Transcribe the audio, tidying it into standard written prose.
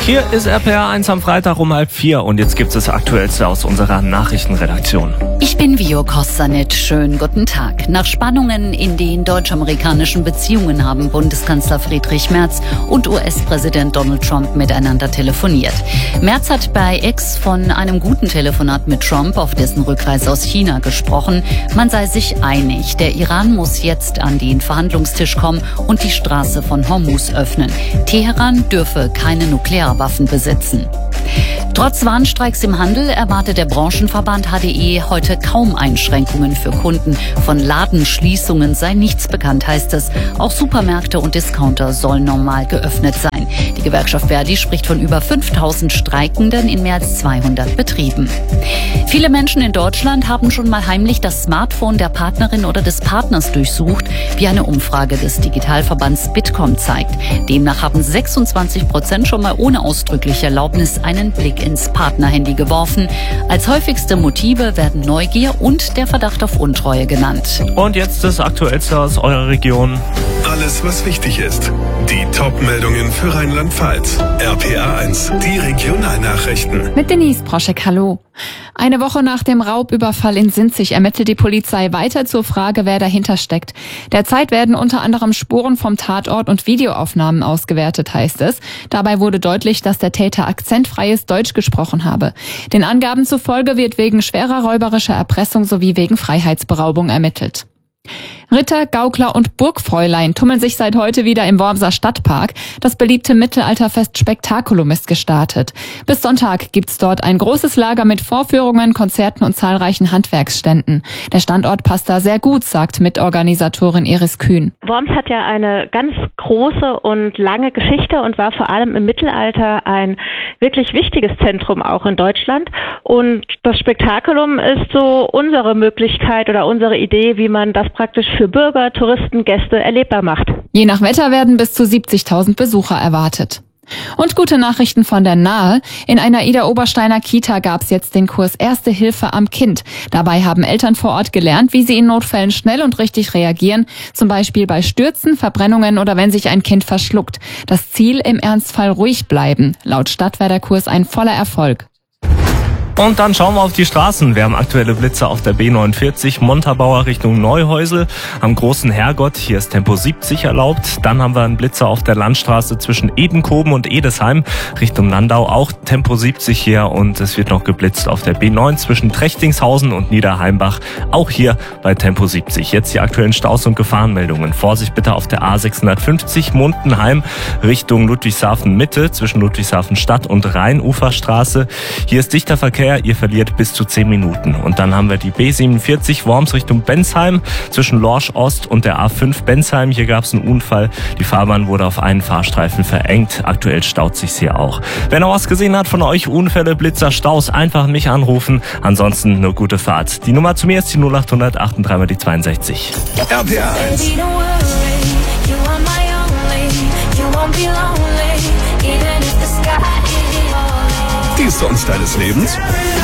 Hier ist RPA 1 am Freitag um 3:30 und jetzt gibt es das Aktuellste aus unserer Nachrichtenredaktion. Ich bin Vio Kostanit. Schönen guten Tag. Nach Spannungen in den deutsch-amerikanischen Beziehungen haben Bundeskanzler Friedrich Merz und US-Präsident Donald Trump miteinander telefoniert. Merz hat bei X von einem guten Telefonat mit Trump auf dessen Rückreise aus China gesprochen. Man sei sich einig. Der Iran muss jetzt an den Verhandlungstisch kommen und die Straße von Hormuz öffnen. Teheran dürfe keine Nuklearwaffen besitzen. Trotz Warnstreiks im Handel erwartet der Branchenverband HDE heute kaum Einschränkungen für Kunden. Von Ladenschließungen sei nichts bekannt, heißt es. Auch Supermärkte und Discounter sollen normal geöffnet sein. Die Gewerkschaft Verdi spricht von über 5000 Streikenden in mehr als 200 Betrieben. Viele Menschen in Deutschland haben schon mal heimlich das Smartphone der Partnerin oder des Partners durchsucht, wie eine Umfrage des Digitalverbands Bitkom zeigt. Demnach haben 26% schon mal ohne ausdrückliche Erlaubnis einen Blick ins Partnerhandy geworfen. Als häufigste Motive werden Neugier und der Verdacht auf Untreue genannt. Und jetzt das Aktuellste aus eurer Region. Alles, was wichtig ist. Die Top-Meldungen für Rheinland-Pfalz. RPA 1, die Regionalnachrichten. Mit Denise Proschek, hallo. Eine Woche nach dem Raubüberfall in Sinzig ermittelt die Polizei weiter zur Frage, wer dahinter steckt. Derzeit werden unter anderem Spuren vom Tatort und Videoaufnahmen ausgewertet, heißt es. Dabei wurde deutlich, dass der Täter akzentfreies Deutsch gesprochen habe. Den Angaben zufolge wird wegen schwerer räuberischer Erpressung sowie wegen Freiheitsberaubung ermittelt. Ritter, Gaukler und Burgfräulein tummeln sich seit heute wieder im Wormser Stadtpark. Das beliebte Mittelalterfest Spektakulum ist gestartet. Bis Sonntag gibt's dort ein großes Lager mit Vorführungen, Konzerten und zahlreichen Handwerksständen. Der Standort passt da sehr gut, sagt Mitorganisatorin Iris Kühn. Worms hat ja eine ganz große und lange Geschichte und war vor allem im Mittelalter ein wirklich wichtiges Zentrum auch in Deutschland. Und das Spektakulum ist so unsere Möglichkeit oder unsere Idee, wie man das praktisch für Bürger, Touristen, Gäste erlebbar macht. Je nach Wetter werden bis zu 70.000 Besucher erwartet. Und gute Nachrichten von der Nahe. In einer Idar-Obersteiner Kita gab's jetzt den Kurs Erste Hilfe am Kind. Dabei haben Eltern vor Ort gelernt, wie sie in Notfällen schnell und richtig reagieren. Zum Beispiel bei Stürzen, Verbrennungen oder wenn sich ein Kind verschluckt. Das Ziel: im Ernstfall ruhig bleiben. Laut Stadt war der Kurs ein voller Erfolg. Und dann schauen wir auf die Straßen. Wir haben aktuelle Blitzer auf der B49, Montabaur Richtung Neuhäusel. Am Großen Herrgott, hier ist Tempo 70 erlaubt. Dann haben wir einen Blitzer auf der Landstraße zwischen Edenkoben und Edesheim Richtung Landau, auch Tempo 70 hier. Und es wird noch geblitzt auf der B9 zwischen Trechtingshausen und Niederheimbach, auch hier bei Tempo 70. Jetzt die aktuellen Staus- und Gefahrenmeldungen. Vorsicht bitte auf der A650 Mundenheim Richtung Ludwigshafen Mitte zwischen Ludwigshafen Stadt und Rheinuferstraße. Hier ist dichter Verkehr. Ihr verliert bis zu 10 Minuten. Und dann haben wir die B47 Worms Richtung Bensheim zwischen Lorsch Ost und der A5 Bensheim. Hier gab es einen Unfall. Die Fahrbahn wurde auf einen Fahrstreifen verengt. Aktuell staut sich's hier auch. Wer noch was gesehen hat von euch, Unfälle, Blitzer, Staus, einfach mich anrufen. Ansonsten eine gute Fahrt. Die Nummer zu mir ist die 0800 38 die 62. RPA 1. Die Songs deines Lebens?